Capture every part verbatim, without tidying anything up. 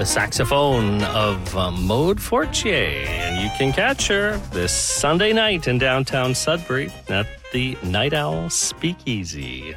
the saxophone of uh, Maude Fortier. And you can catch her this Sunday night in downtown Sudbury at the Night Owl Speakeasy.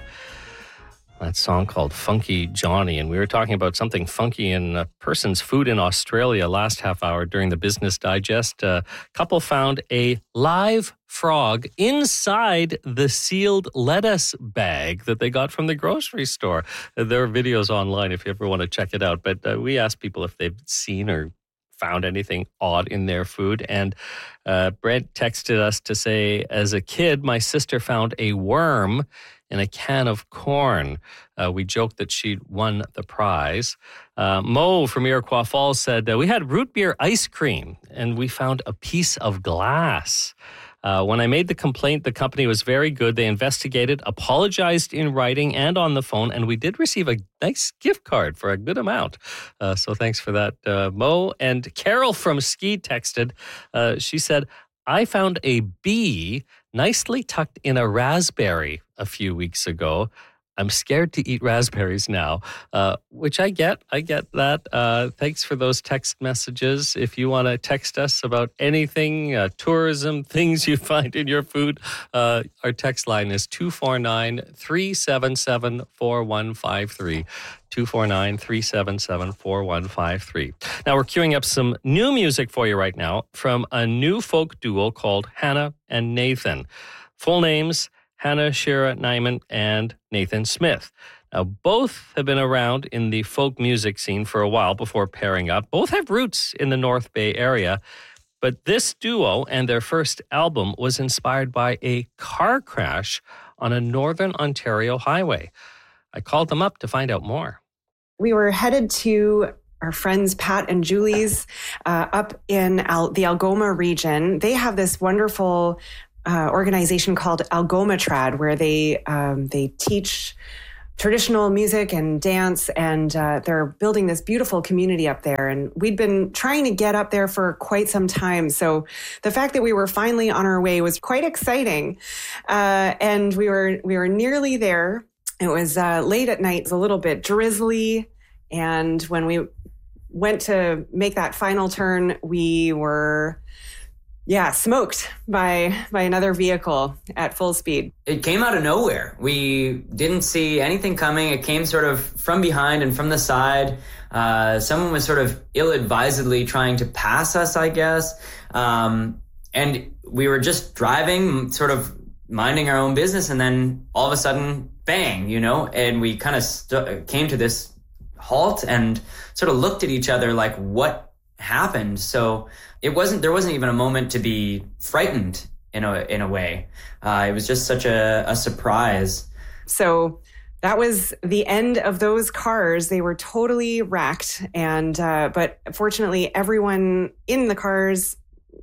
That song called Funky Johnny. And we were talking about something funky in a person's food in Australia last half hour during the Business Digest. A couple found a live frog inside the sealed lettuce bag that they got from the grocery store. There are videos online if you ever want to check it out. But uh, we asked people if they've seen or found anything odd in their food. And uh, Brent texted us to say, as a kid, my sister found a worm in a can of corn. Uh, we joked that she'd won the prize. Uh, Mo from Iroquois Falls said, uh, we had root beer ice cream and we found a piece of glass. Uh, when I made the complaint, the company was very good. They investigated, apologized in writing and on the phone, and we did receive a nice gift card for a good amount. Uh, so thanks for that, uh, Mo. And Carol from Ski texted. Uh, she said, I found a bee nicely tucked in a raspberry a few weeks ago. I'm scared to eat raspberries now, uh, which I get. I get that. Uh, thanks for those text messages. If you want to text us about anything, uh, tourism, things you find in your food, uh, our text line is two four nine, three seven seven, four one five three. two four nine, three seven seven, four one five three. Now, we're queuing up some new music for you right now from a new folk duo called Hannah and Nathan. Full names, Hannah Shira Nyman and Nathan Smith. Now, both have been around in the folk music scene for a while before pairing up. Both have roots in the North Bay area. But this duo and their first album was inspired by a car crash on a Northern Ontario highway. I called them up to find out more. We were headed to our friends Pat and Julie's uh, up in Al- the Algoma region. They have this wonderful uh, organization called Algoma Trad, where they um, they teach traditional music and dance, and uh, they're building this beautiful community up there. And we'd been trying to get up there for quite some time. So the fact that we were finally on our way was quite exciting. Uh, and we were we were nearly there. It was uh, late at night, it was a little bit drizzly. And when we went to make that final turn, we were, yeah, smoked by by another vehicle at full speed. It came out of nowhere. We didn't see anything coming. It came sort of from behind and from the side. Uh, someone was sort of ill-advisedly trying to pass us, I guess. Um, and we were just driving, sort of minding our own business, and then all of a sudden, bang, you know, and we kind of st- came to this halt and sort of looked at each other like, what happened? So it wasn't, there wasn't even a moment to be frightened in a, in a way. Uh, it was just such a, a surprise. So that was the end of those cars. They were totally wrecked. And, uh, but fortunately everyone in the cars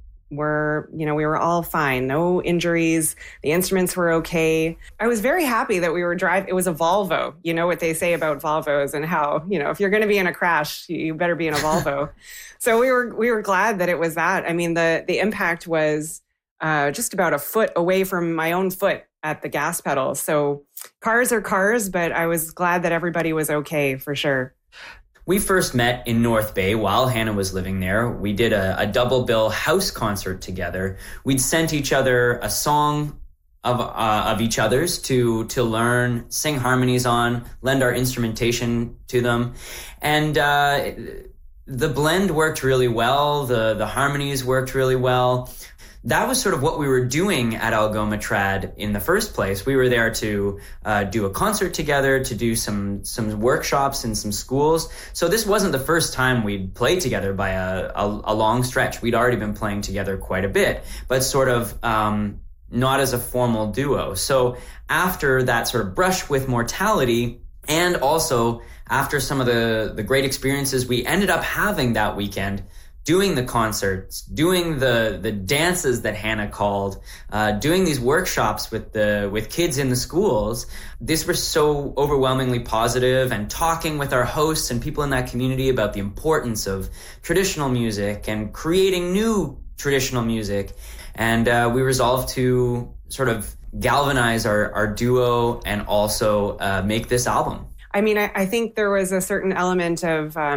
were, you know, we were all fine. No injuries. The instruments were okay. I was very happy that we were driving. It was a Volvo. You know what they say about Volvos and how, you know, if you're going to be in a crash, you better be in a Volvo. So we were, we were glad that it was that. I mean, the, the impact was uh, just about a foot away from my own foot at the gas pedal. So cars are cars, but I was glad that everybody was okay for sure. We first met in North Bay while Hannah was living there. We did a, a double bill house concert together. We'd sent each other a song of uh, of each other's to to learn, sing harmonies on, lend our instrumentation to them. And uh, the blend worked really well. The, the harmonies worked really well. That was sort of what we were doing at Algoma Trad in the first place. We were there to uh, do a concert together, to do some some workshops in some schools. So this wasn't the first time we'd played together by a, a, a long stretch. We'd already been playing together quite a bit, but sort of um, not as a formal duo. So after that sort of brush with mortality, and also after some of the, the great experiences we ended up having that weekend, doing the concerts, doing the the dances that Hannah called, uh, doing these workshops with the with kids in the schools. This was so overwhelmingly positive, and talking with our hosts and people in that community about the importance of traditional music and creating new traditional music. And uh, we resolved to sort of galvanize our, our duo and also uh, make this album. I mean, I, I think there was a certain element of... Um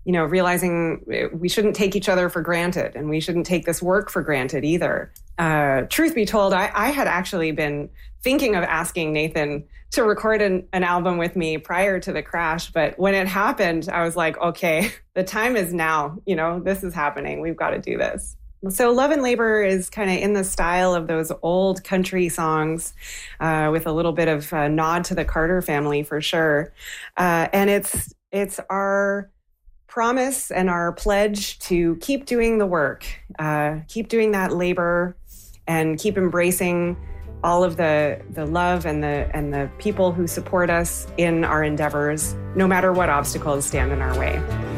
you know, realizing we shouldn't take each other for granted, and we shouldn't take this work for granted either. Uh, truth be told, I, I had actually been thinking of asking Nathan to record an, an album with me prior to the crash. But when it happened, I was like, okay, the time is now. You know, this is happening. We've got to do this. So Love and Labor is kind of in the style of those old country songs, uh, with a little bit of a nod to the Carter family for sure. Uh, and it's it's our promise and our pledge to keep doing the work, uh, keep doing that labor, and keep embracing all of the the love and the and the people who support us in our endeavors, no matter what obstacles stand in our way.